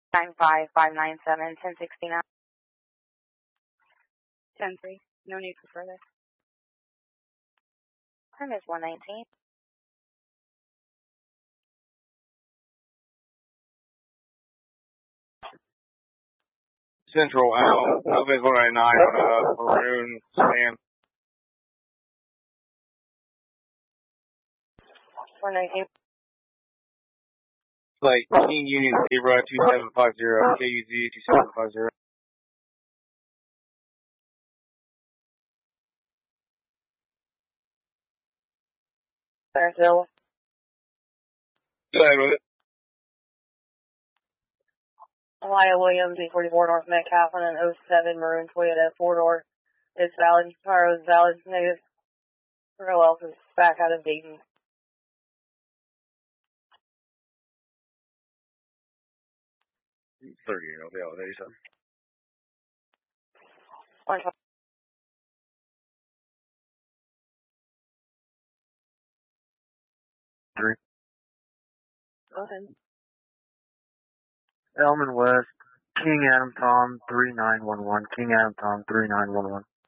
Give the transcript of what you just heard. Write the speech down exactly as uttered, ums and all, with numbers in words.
nine five five nine seven ten sixty-nine. ten three. No need for further. Time is one nineteen. Central Al, Alvin's one ninety-nine on a maroon sedan. one nineteen. Like King Union Zebra two seven five zero, K U Z two seven five zero. Clarensville. Go ahead with it. Elia Williams, eight forty-four North Metcalf on an oh seven maroon Toyota four-door. It's valid. Car is valid. Negative. Real else is back out of Dayton. thirty, I'll be out with eighty-seven. One Three. Go ahead. Elman West, King Adam Tom three nine one one, King Adam Tom three nine one one.